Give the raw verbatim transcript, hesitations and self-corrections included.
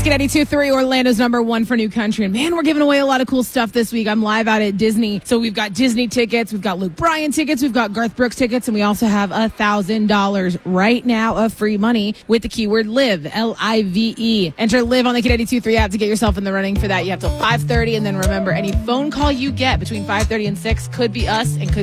Kid eighty-two point three, Orlando's number one for new country. And man, we're giving away a lot of cool stuff this week. I'm live out at Disney. So we've got Disney tickets, we've got Luke Bryan tickets, we've got Garth Brooks tickets, and we also have one thousand dollars right now of free money with the keyword LIVE, L I V E. Enter LIVE on the Kid eighty-two point three app to get yourself in the running for that. You have till five thirty, and then remember, any phone call you get between five thirty and six could be us and could